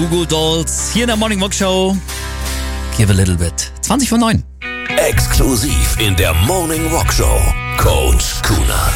Goo Dolls hier in der Morning Walk Show. Give a little bit. 20 vor 9. Exklusiv in der Morning Rock Show. Coach Kunert.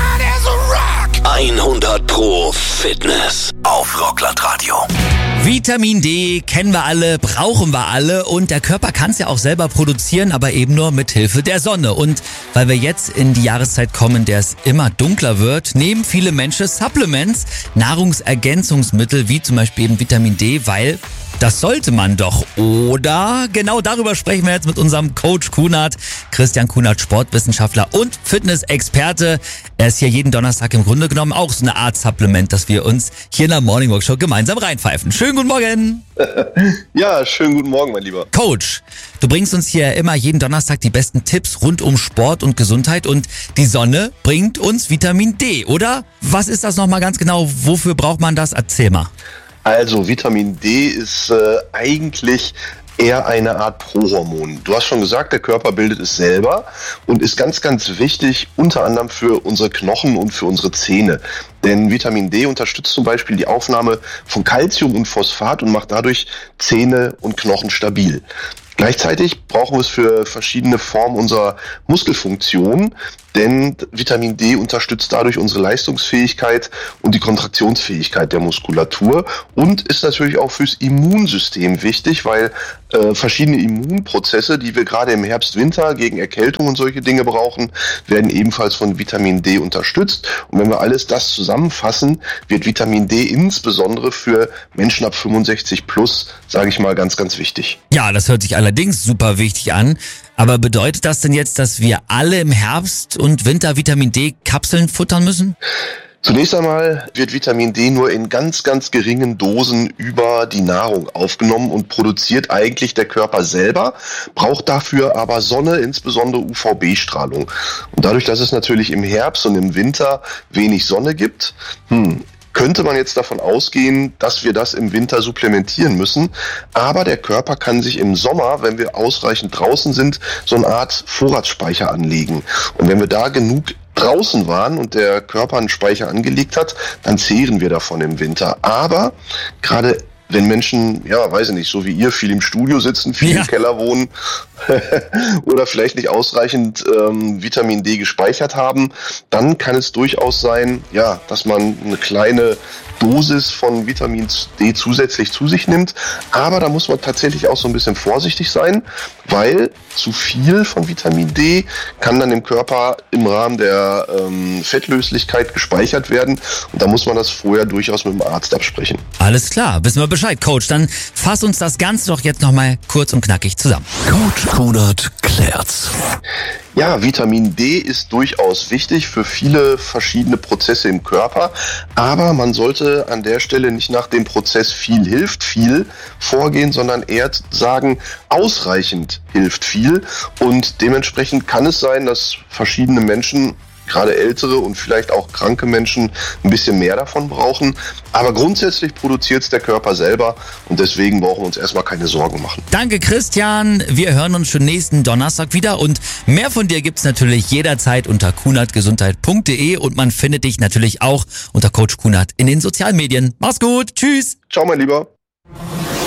100% Fitness auf Rockland Radio. Vitamin D kennen wir alle, brauchen wir alle und der Körper kann es ja auch selber produzieren, aber eben nur mit Hilfe der Sonne. Und weil wir jetzt in die Jahreszeit kommen, in der es immer dunkler wird, nehmen viele Menschen Supplements, Nahrungsergänzungsmittel wie zum Beispiel eben Vitamin D, weil das sollte man doch, oder? Genau darüber sprechen wir jetzt mit unserem Coach Kunert, Christian Kunert, Sportwissenschaftler und Fitnessexperte. Er ist hier jeden Donnerstag im Grunde genommen auch so eine Art Supplement, dass wir uns hier in der Morning Walk Show gemeinsam reinpfeifen. Schönen guten Morgen. Ja, schönen guten Morgen, mein Lieber. Coach, du bringst uns hier immer jeden Donnerstag die besten Tipps rund um Sport und Gesundheit und die Sonne bringt uns Vitamin D, oder? Was ist das nochmal ganz genau? Wofür braucht man das? Erzähl mal. Also Vitamin D ist eigentlich eher eine Art Prohormon. Du hast schon gesagt, der Körper bildet es selber und ist ganz, ganz wichtig, unter anderem für unsere Knochen und für unsere Zähne. Denn Vitamin D unterstützt zum Beispiel die Aufnahme von Calcium und Phosphat und macht dadurch Zähne und Knochen stabil. Gleichzeitig brauchen wir es für verschiedene Formen unserer Muskelfunktion, denn Vitamin D unterstützt dadurch unsere Leistungsfähigkeit und die Kontraktionsfähigkeit der Muskulatur und ist natürlich auch fürs Immunsystem wichtig, weil verschiedene Immunprozesse, die wir gerade im Herbst, Winter gegen Erkältung und solche Dinge brauchen, werden ebenfalls von Vitamin D unterstützt. Und wenn wir alles das zusammenfassen, wird Vitamin D insbesondere für Menschen ab 65 plus, sage ich mal, ganz, ganz wichtig. Ja, das hört sich allerdings super wichtig an. Aber bedeutet das denn jetzt, dass wir alle im Herbst und Winter Vitamin D-Kapseln futtern müssen? Zunächst einmal wird Vitamin D nur in ganz, ganz geringen Dosen über die Nahrung aufgenommen und produziert eigentlich der Körper selber, braucht dafür aber Sonne, insbesondere UVB-Strahlung. Und dadurch, dass es natürlich im Herbst und im Winter wenig Sonne gibt, könnte man jetzt davon ausgehen, dass wir das im Winter supplementieren müssen. Aber der Körper kann sich im Sommer, wenn wir ausreichend draußen sind, so eine Art Vorratsspeicher anlegen. Und wenn wir da genug draußen waren und der Körper einen Speicher angelegt hat, dann zehren wir davon im Winter. Aber gerade wenn Menschen, ja, weiß ich nicht, so wie ihr, viel im Studio sitzen, viel im Keller wohnen oder vielleicht nicht ausreichend Vitamin D gespeichert haben, dann kann es durchaus sein, ja, dass man eine kleine Dosis von Vitamin D zusätzlich zu sich nimmt. Aber da muss man tatsächlich auch so ein bisschen vorsichtig sein, weil zu viel von Vitamin D kann dann im Körper im Rahmen der Fettlöslichkeit gespeichert werden. Und da muss man das vorher durchaus mit dem Arzt absprechen. Alles klar, wissen wir Bescheid, Coach. Dann fass uns das Ganze doch jetzt nochmal kurz und knackig zusammen. Coach Kunert klärt's. Ja, Vitamin D ist durchaus wichtig für viele verschiedene Prozesse im Körper, aber man sollte an der Stelle nicht nach dem Prozess viel hilft viel vorgehen, sondern eher sagen, ausreichend hilft viel und dementsprechend kann es sein, dass verschiedene Menschen, gerade ältere und vielleicht auch kranke Menschen, ein bisschen mehr davon brauchen. Aber grundsätzlich produziert es der Körper selber und deswegen brauchen wir uns erstmal keine Sorgen machen. Danke, Christian. Wir hören uns schon nächsten Donnerstag wieder und mehr von dir gibt's natürlich jederzeit unter kunertgesundheit.de und man findet dich natürlich auch unter Coach Kunert in den sozialen Medien. Mach's gut. Tschüss. Ciao, mein Lieber.